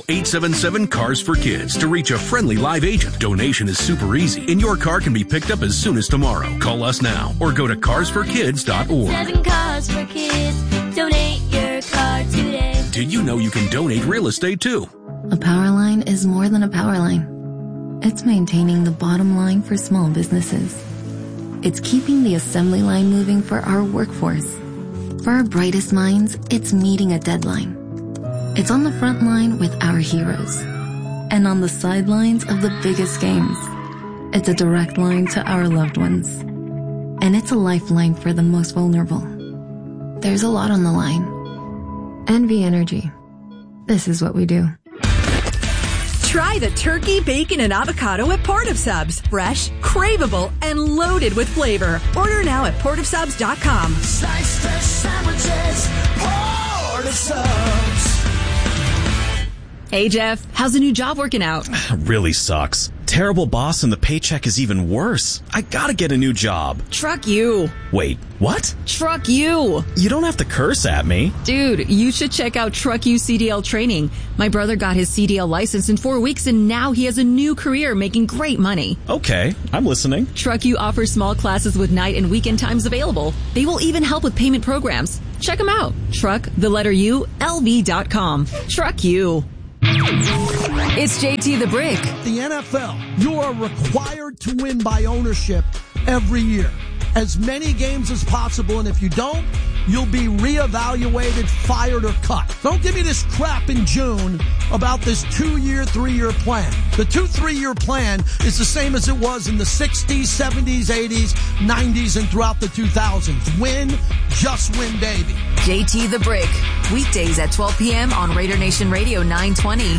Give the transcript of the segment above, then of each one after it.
Call 877-CARS-FOR-KIDS to reach a friendly live agent. Donation is super easy, and your car can be picked up as soon as tomorrow. Call us now or go to carsforkids.org. 7 Cars for Kids. Donate your car today. Did you know you can donate real estate too? A power line is more than a power line. It's maintaining the bottom line for small businesses. It's keeping the assembly line moving for our workforce. For our brightest minds, it's meeting a deadline. It's on the front line with our heroes. And on the sidelines of the biggest games. It's a direct line to our loved ones. And it's a lifeline for the most vulnerable. There's a lot on the line. NV Energy. This is what we do. Try the turkey, bacon, and avocado at Port of Subs. Fresh, craveable, and loaded with flavor. Order now at portofsubs.com. Slice fresh sandwiches, Port of Subs. Hey, Jeff, how's the new job working out? Really sucks. Terrible boss and the paycheck is even worse. I gotta get a new job. Truck you. Wait, what? Truck you. You don't have to curse at me. Dude, you should check out Truck You CDL training. My brother got his CDL license in 4 weeks and now he has a new career making great money. Okay, I'm listening. Truck You offers small classes with night and weekend times available. They will even help with payment programs. Check them out. Truck, the letter U, LV.com. Truck You. It's JT the Brick. The NFL, you are required to win by ownership every year. As many games as possible, and if you don't, you'll be reevaluated, fired, or cut. Don't give me this crap in June about this 2-year, 3-year plan. The 2-3-year plan is the same as it was in the 60s, 70s, 80s, 90s, and throughout the 2000s. Win, just win, baby. JT the Brick. Weekdays at 12 p.m. on Raider Nation Radio 920.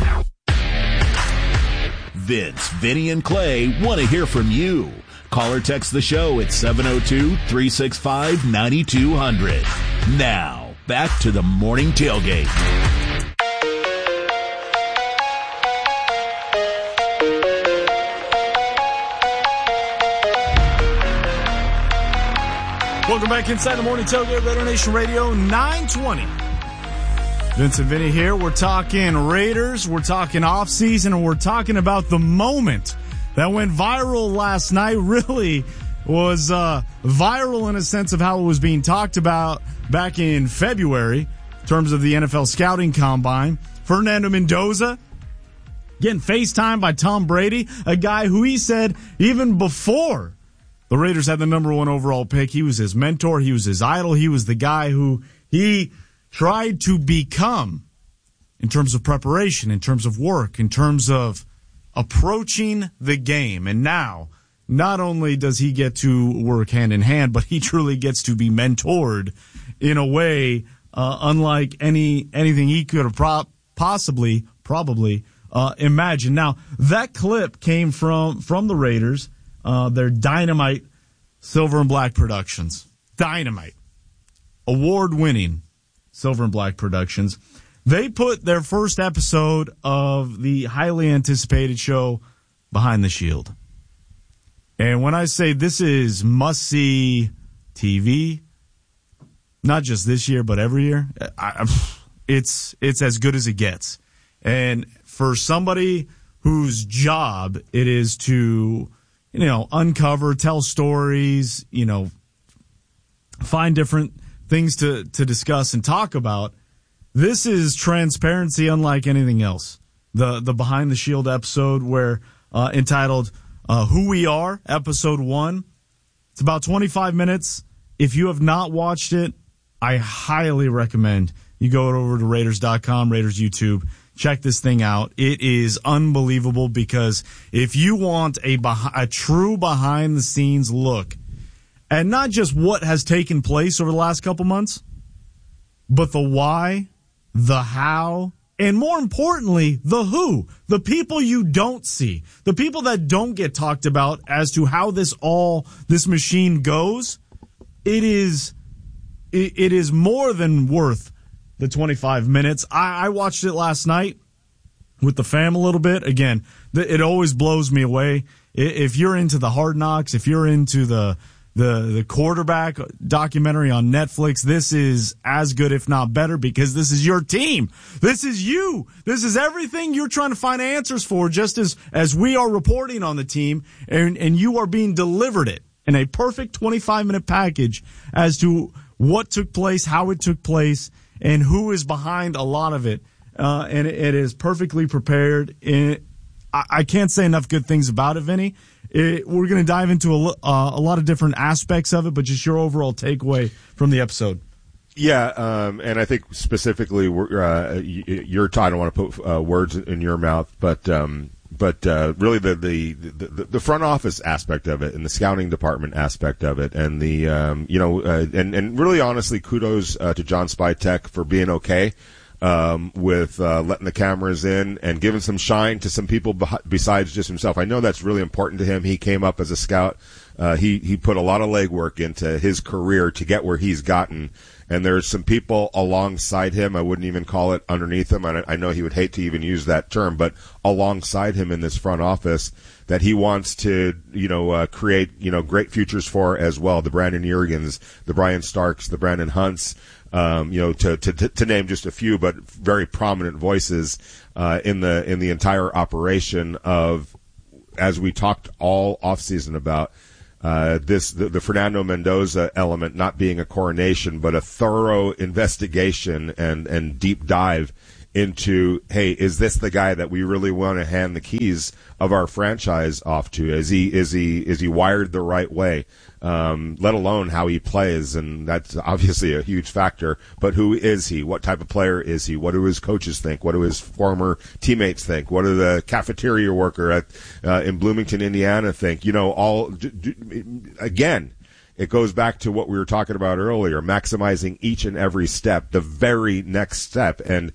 Vince, Vinny, and Clay want to hear from you. Call or text the show at 702-365-9200. Now, back to the morning tailgate. Welcome back inside the morning tailgate, Raider Nation Radio 920. Vince and Vinny here. We're talking Raiders, we're talking offseason, and we're talking about the moment that went viral last night. Really was viral in a sense of how it was being talked about back in February in terms of the NFL scouting combine. Fernando Mendoza getting FaceTimed by Tom Brady, a guy who he said even before the Raiders had the number 1 overall pick, he was his mentor, he was his idol, he was the guy who he tried to become in terms of preparation, in terms of work, in terms of approaching the game. And now, not only does he get to work hand in hand, but he truly gets to be mentored in a way unlike anything he could have probably imagined. Now, that clip came from the Raiders, their Dynamite Silver and Black Productions. Dynamite. Award-winning Silver and Black Productions. They put their first episode of the highly anticipated show Behind the Shield. And when I say this is must-see TV, not just this year, but every year, it's as good as it gets. And for somebody whose job it is to, uncover, tell stories, find different things to discuss and talk about, this is transparency unlike anything else. The Behind the Shield episode where entitled Who We Are, episode 1. It's about 25 minutes. If you have not watched it, I highly recommend you go over to Raiders.com, Raiders YouTube. Check this thing out. It is unbelievable because if you want a true behind-the-scenes look and not just what has taken place over the last couple months, but the why, the how, and more importantly, the who, the people you don't see, the people that don't get talked about as to how this machine goes, it is more than worth the 25 minutes. I watched it last night with the fam a little bit. Again, it always blows me away. If you're into the Hard Knocks, if you're into the the quarterback documentary on Netflix. This is as good, if not better, because this is your team. This is you. This is everything you're trying to find answers for, just as we are reporting on the team, and you are being delivered it in a perfect 25-minute package as to what took place, how it took place, and who is behind a lot of it. And it is perfectly prepared. I can't say enough good things about it, Vinny. We're going to dive into a lot of different aspects of it, but just your overall takeaway from the episode. Yeah, and I think specifically, your I don't want to put words in your mouth, but really the front office aspect of it and the scouting department aspect of it, and the and really honestly, kudos to John Spytek for being okay with letting the cameras in and giving some shine to some people besides just himself. I know that's really important to him. He came up as a scout. He put a lot of legwork into his career to get where he's gotten. And there's some people alongside him. I wouldn't even call it underneath him. I know he would hate to even use that term, but alongside him in this front office that he wants to, create, great futures for as well. The Brandon Jurgens, the Brian Starks, the Brandon Hunts, to name just a few, but very prominent voices in the entire operation of, as we talked all offseason about, the Fernando Mendoza element not being a coronation, but a thorough investigation and deep dive into, hey, is this the guy that we really want to hand the keys of our franchise off to? Is he wired the right way? Let alone how he plays, and that's obviously a huge factor. But who is he? What type of player is he? What do his coaches think? What do his former teammates think? What do the cafeteria worker in Bloomington, Indiana think? Again, it goes back to what we were talking about earlier, maximizing each and every step, the very next step, and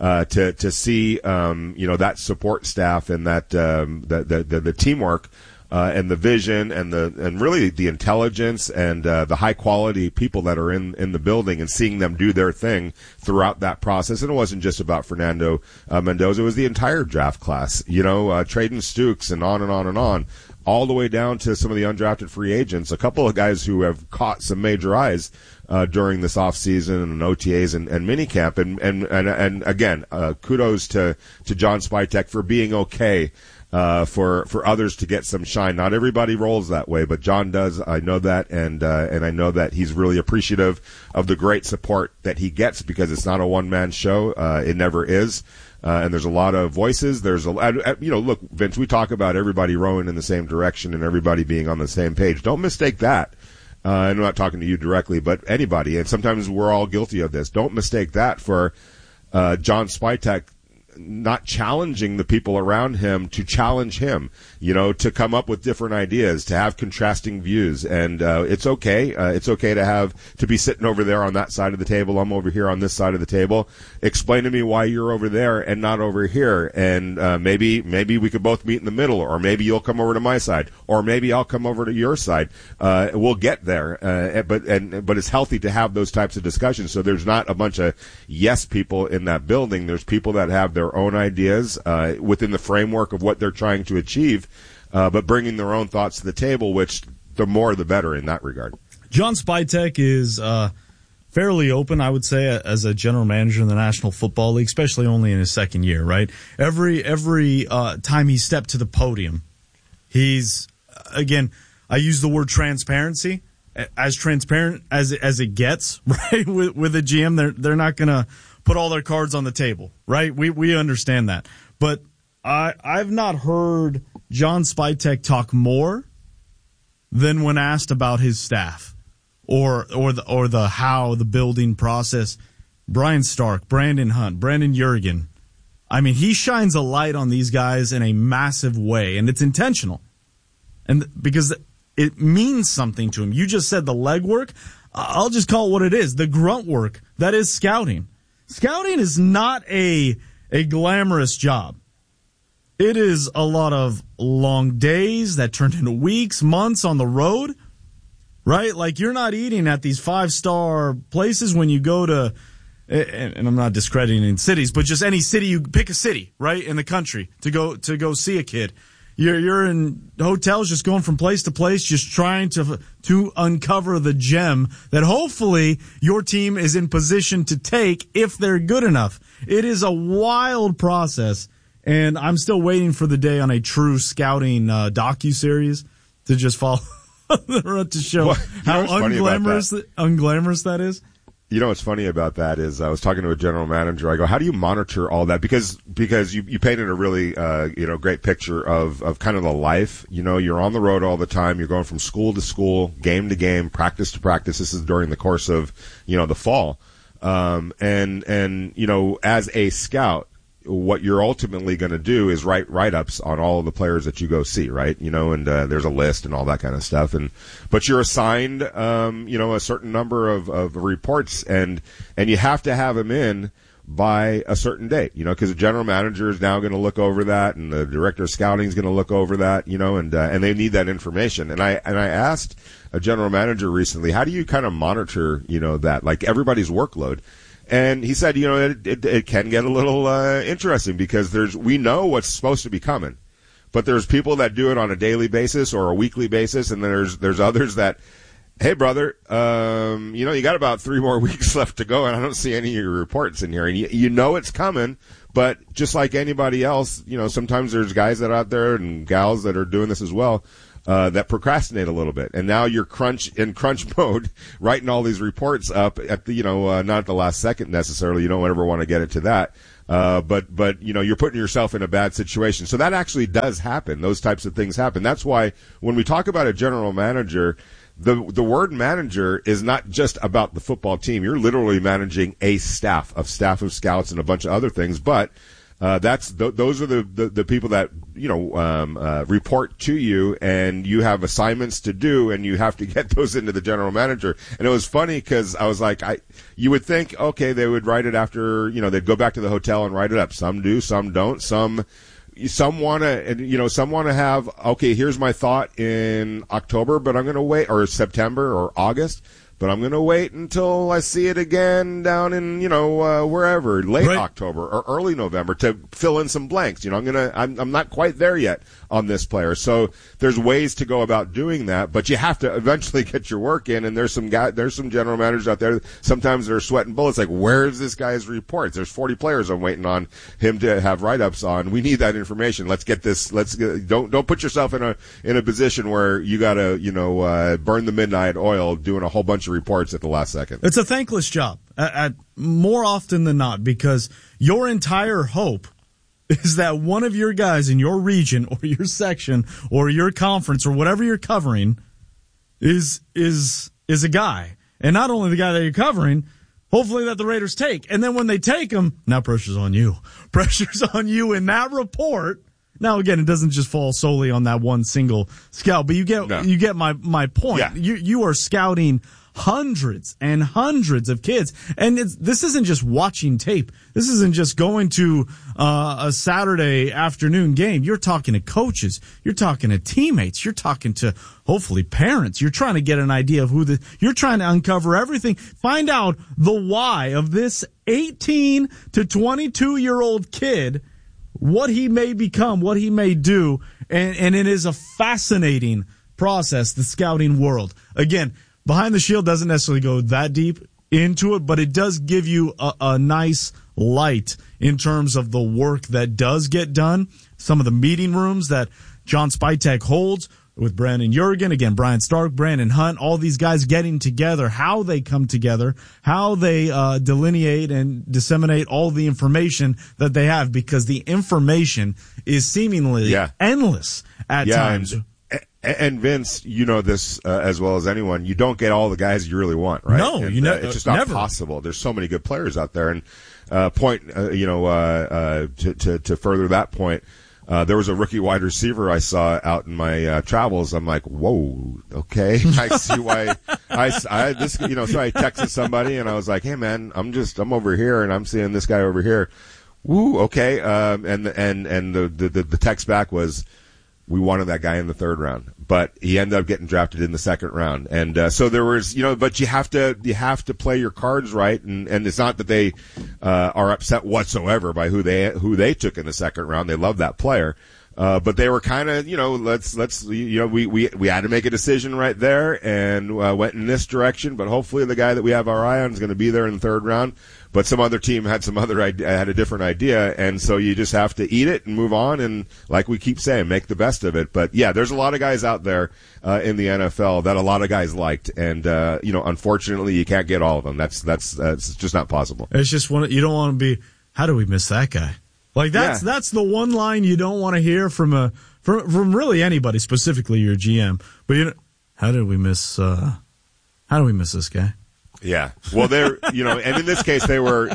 to see that support staff and that the teamwork. And the vision and really the intelligence and the high quality people that are in the building, and seeing them do their thing throughout that process. And it wasn't just about Fernando Mendoza; it was the entire draft class. Traden Stukes and on and on and on, all the way down to some of the undrafted free agents. A couple of guys who have caught some major eyes during this offseason and OTAs and minicamp. And again, kudos to John Spytek for being okay. For others to get some shine. Not everybody rolls that way, but John does. I know that, and I know that he's really appreciative of the great support that he gets, because it's not a one-man show. It never is. And there's a lot of voices. Look, Vince, we talk about everybody rowing in the same direction and everybody being on the same page. Don't mistake that. I'm not talking to you directly, but anybody, and sometimes we're all guilty of this. Don't mistake that for John Spytek not challenging the people around him to challenge him, to come up with different ideas, to have contrasting views. And it's okay. It's okay to be sitting over there on that side of the table. I'm over here on this side of the table. Explain to me why you're over there and not over here. And maybe we could both meet in the middle, or maybe you'll come over to my side, or maybe I'll come over to your side. We'll get there. But it's healthy to have those types of discussions. So there's not a bunch of yes people in that building. There's people that have their own ideas within the framework of what they're trying to achieve, but bringing their own thoughts to the table, which the more the better in that regard. John Spytek is fairly open, I would say, as a general manager in the National Football League, especially only in his second year, right? Every time he stepped to the podium, he's, again, I use the word transparency, as transparent as it gets, right? With a GM, they're not going to put all their cards on the table, right? We understand that. But I've not heard John Spytek talk more than when asked about his staff or the how the building process. Brian Stark, Brandon Hunt, Brandon Jurgen. I mean, he shines a light on these guys in a massive way, and it's intentional. And because it means something to him. You just said the legwork. I'll just call it what it is. The grunt work that is scouting. Scouting is not a glamorous job. It is a lot of long days that turn into weeks, months on the road, right? Like, you're not eating at these 5-star places when you go to, and I'm not discrediting cities, but just any city, you pick a city, right, in the country to go see a kid. You're in hotels just going from place to place, just trying to uncover the gem that hopefully your team is in position to take if they're good enough. It is a wild process, and I'm still waiting for the day on a true scouting docuseries to just follow to show how unglamorous that is. You know what's funny about that is I was talking to a general manager. I go, how do you monitor all that? Because you painted a really great picture of kind of the life. You know, you're on the road all the time. You're going from school to school, game to game, practice to practice. This is during the course of the fall. And as a scout, what you're ultimately going to do is write write-ups on all of the players that you go see, right? And there's a list and all that kind of stuff. But you're assigned, a certain number of reports, and you have to have them in by a certain date, because the general manager is now going to look over that, and the director of scouting is going to look over that, and they need that information. And I asked a general manager recently, how do you kind of monitor, that, like everybody's workload? And he said, it can get a little interesting because we know what's supposed to be coming, but there's people that do it on a daily basis or a weekly basis, and then there's others that, hey brother, you got about 3 more weeks left to go, and I don't see any of your reports in here, and it's coming, but just like anybody else, sometimes there's guys that are out there and gals that are doing this as well. That procrastinate a little bit, and now you're crunch mode, writing all these reports up at the not at the last second necessarily. You don't ever want to get into that, but you're putting yourself in a bad situation. So that actually does happen. Those types of things happen. That's why when we talk about a general manager, the word manager is not just about the football team. You're literally managing a staff of scouts and a bunch of other things, but. Those are the people that report to you, and you have assignments to do, and you have to get those into the general manager. And it was funny because I was like, you would think, okay, they would write it after, they'd go back to the hotel and write it up. Some do, some don't. Some want to have, okay, here's my thought in October, but I'm going to wait, or September or August. But I'm going to wait until I see it again down in, wherever, late October or early November to fill in some blanks. I'm not quite there yet on this player. So there's ways to go about doing that, but you have to eventually get your work in. And there's some general managers out there. Sometimes they're sweating bullets. Like, where's this guy's reports? There's 40 players I'm waiting on him to have write-ups on. We need that information. Let's get this. Don't put yourself in a position where you got to, burn the midnight oil doing a whole bunch of reports at the last second. It's a thankless job at more often than not, because your entire hope is that one of your guys in your region or your section or your conference or whatever you're covering is a guy. And not only the guy that you're covering, hopefully that the Raiders take. And then when they take him, now pressure's on you. Pressure's on you in that report. Now, again, it doesn't just fall solely on that one single scout, but you get my point. Yeah. You are scouting hundreds and hundreds of kids, and this isn't just watching tape. This isn't just going to a Saturday afternoon game. You're talking to coaches. You're talking to teammates. You're talking to hopefully parents. You're trying to get an idea of you're trying to uncover everything. Find out the why of this 18 to 22-year-old kid. What he may become, what he may do, and it is a fascinating process, the scouting world. Again, Behind the Shield doesn't necessarily go that deep into it, but it does give you a nice light in terms of the work that does get done, some of the meeting rooms that John Spytek holds with Brandon Jurgen, again, Brian Stark, Brandon Hunt, all these guys getting together, how they come together, how they delineate and disseminate all the information that they have, because the information is seemingly endless at times. And Vince, you know this as well as anyone, you don't get all the guys you really want, right? No, it's just not possible. There's so many good players out there. And to further that point, there was a rookie wide receiver I saw out in my travels. I'm like, whoa, okay. I see why so I texted somebody and I was like, hey man, I'm over here and I'm seeing this guy over here. Woo, okay. And the text back was, we wanted that guy in the third round, but he ended up getting drafted in the second round. And so there was, but you have to play your cards right. And it's not that they are upset whatsoever by who they took in the second round. They love that player. But they were kind of, we had to make a decision right there and went in this direction. But hopefully the guy that we have our eye on is going to be there in the third round. But some other team had had a different idea, and so you just have to eat it and move on. And like we keep saying, make the best of it. But yeah, there's a lot of guys out there in the NFL that a lot of guys liked, and unfortunately, you can't get all of them. That's just not possible. It's just you don't want to be. How do we miss that guy? Like that's the one line you don't want to hear from really anybody, specifically your GM. But how did we miss this guy? Yeah. Well, they're, and in this case, they were,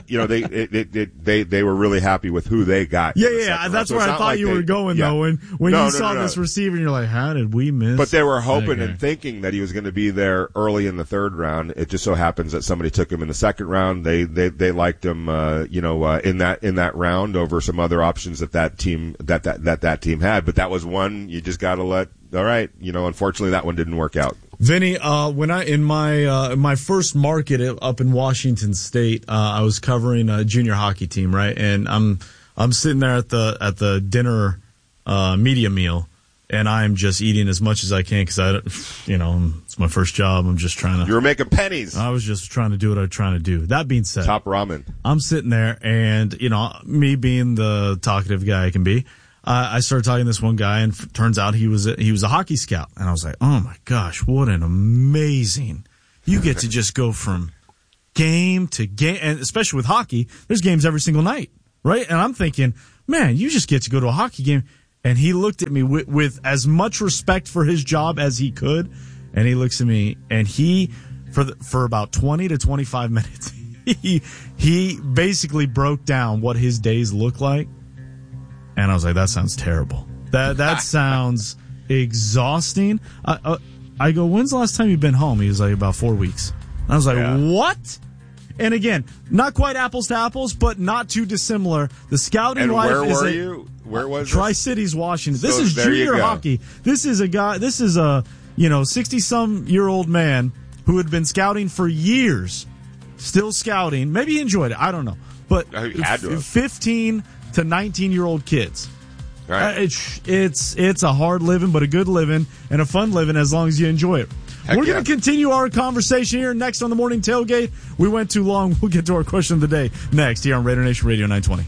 they were really happy with who they got. Yeah. That's where I thought you were going, though. When you saw this receiver, and you're like, how did we miss? But they were hoping and thinking that he was going to be there early in the third round. It just so happens that somebody took him in the second round. They liked him, in that round over some other options that team had. But that was one you just got to let. All right. Unfortunately, that one didn't work out. Vinny, when in my first market up in Washington State, I was covering a junior hockey team, right? And I'm sitting there at the dinner media meal, and I'm just eating as much as I can because it's my first job. I'm just trying to. You were making pennies. I was just trying to do what I was trying to do. That being said, top ramen. I'm sitting there, and me being the talkative guy I can be. I started talking to this one guy, and turns out he was a hockey scout. And I was like, oh my gosh, what an amazing! You get to just go from game to game, and especially with hockey, there's games every single night, right? And I'm thinking, man, you just get to go to a hockey game. And he looked at me with as much respect for his job as he could, and he looks at me, and for about 20 to 25 minutes, he basically broke down what his days look like. And I was like, that sounds terrible. That sounds exhausting. I go, when's the last time you've been home? He was like, about 4 weeks. And I was like, what? And again, not quite apples to apples, but not too dissimilar. The scouting life is. And where were you? Where was Tri-Cities, Washington. This is junior hockey. This is a 60-some-year-old man who had been scouting for years, still scouting. Maybe he enjoyed it. I don't know. But 15 to 19-year-old kids. Right. It's a hard living, but a good living and a fun living as long as you enjoy it. We're going to continue our conversation here next on the Morning Tailgate. We went too long. We'll get to our question of the day next here on Raider Nation Radio 920.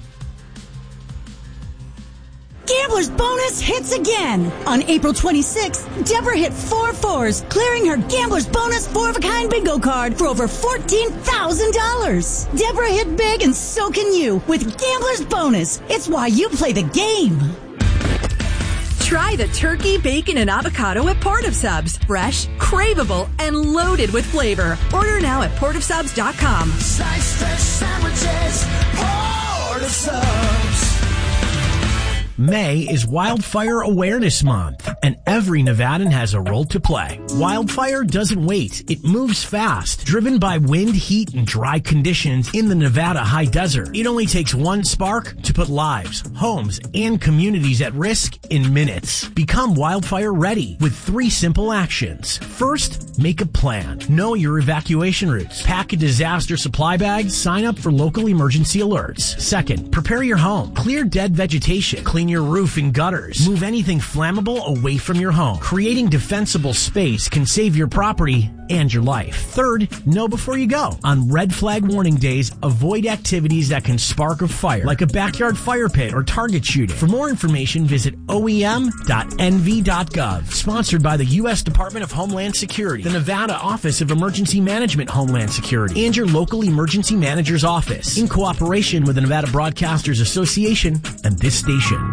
Gambler's Bonus hits again. On April 26th, Deborah hit 4 4s, clearing her Gambler's Bonus 4-of-a-kind bingo card for over $14,000. Deborah hit big, and so can you with Gambler's Bonus. It's why you play the game. Try the turkey, bacon, and avocado at Port of Subs. Fresh, craveable, and loaded with flavor. Order now at portofsubs.com. Sliced fresh sandwiches, Port of Subs. May is Wildfire Awareness Month, and every Nevadan has a role to play. Wildfire doesn't wait. It moves fast. Driven by wind, heat, and dry conditions in the Nevada high desert, it only takes one spark to put lives, homes, and communities at risk in minutes. Become wildfire ready with 3 simple actions. First, make a plan. Know your evacuation routes. Pack a disaster supply bag. Sign up for local emergency alerts. Second, prepare your home. Clear dead vegetation. Clean your roof and gutters. Move anything flammable away from your home. Creating defensible space can save your property and your life. Third, know before you go. On red flag warning days, avoid activities that can spark a fire, like a backyard fire pit or target shooting. For more information, visit oem.nv.gov. Sponsored by the U.S. Department of Homeland Security, the Nevada Office of Emergency Management Homeland Security, and your local emergency manager's office, in cooperation with the Nevada Broadcasters Association and this station.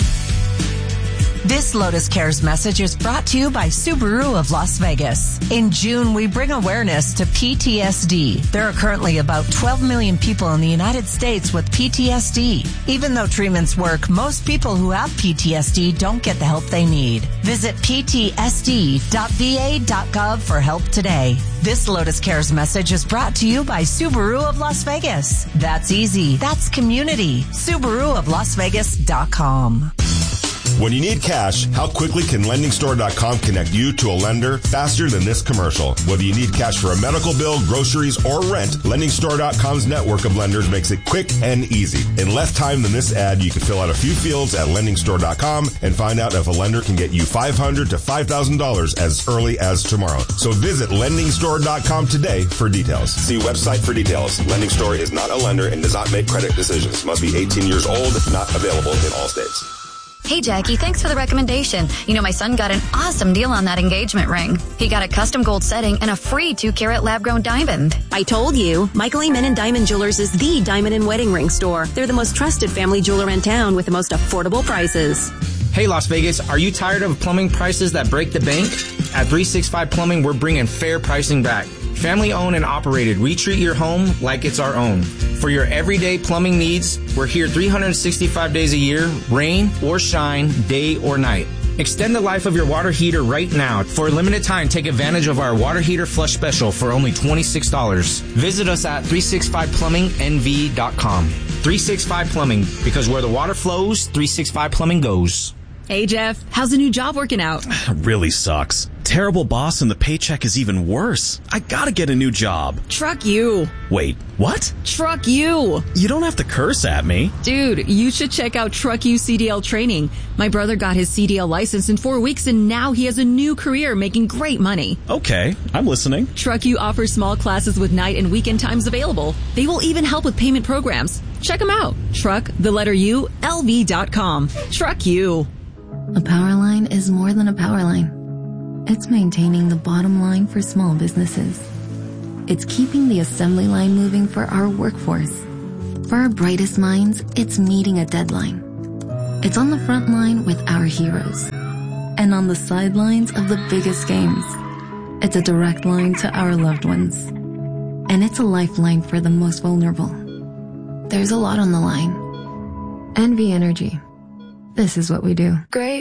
This Lotus Cares message is brought to you by Subaru of Las Vegas. In June, we bring awareness to PTSD. There are currently about 12 million people in the United States with PTSD. Even though treatments work, most people who have PTSD don't get the help they need. Visit ptsd.va.gov for help today. This Lotus Cares message is brought to you by Subaru of Las Vegas. That's easy. That's community. Subaru of Las Vegas.com. When you need cash, how quickly can LendingStore.com connect you to a lender faster than this commercial? Whether you need cash for a medical bill, groceries, or rent, LendingStore.com's network of lenders makes it quick and easy. In less time than this ad, you can fill out a few fields at LendingStore.com and find out if a lender can get you $500 to $5,000 as early as tomorrow. So visit LendingStore.com today for details. See website for details. Lending Store is not a lender and does not make credit decisions. Must be 18 years old, not available in all states. Hey, Jackie, thanks for the recommendation. You know, my son got an awesome deal on that engagement ring. He got a custom gold setting and a free 2-carat lab-grown diamond. I told you, Michael Amen Diamond Jewelers is the diamond and wedding ring store. They're the most trusted family jeweler in town with the most affordable prices. Hey, Las Vegas, are you tired of plumbing prices that break the bank? At 365 Plumbing, we're bringing fair pricing back. Family owned and operated, we treat your home like it's our own. For your everyday plumbing needs, we're here 365 days a year, rain or shine, day or night. Extend the life of your water heater right now. For a limited time, take advantage of our water heater flush special for only $26. Visit us at 365plumbingnv.com. 365 Plumbing, because where the water flows, 365 Plumbing goes. Hey, Jeff, how's the new job working out? Really sucks. Terrible boss and the paycheck is even worse. I gotta get a new job. Truck you. Wait, what? Truck you. You don't have to curse at me. Dude, you should check out Truck You CDL training. My brother got his CDL license in 4 weeks and now he has a new career making great money. Okay, I'm listening. Truck You offers small classes with night and weekend times available. They will even help with payment programs. Check them out. LV.com. Truck You. A power line is more than a power line. It's maintaining the bottom line for small businesses. It's keeping the assembly line moving for our workforce. For our brightest minds, it's meeting a deadline. It's on the front line with our heroes. And on the sidelines of the biggest games. It's a direct line to our loved ones. And it's a lifeline for the most vulnerable. There's a lot on the line. NV Energy. This is what we do. Great.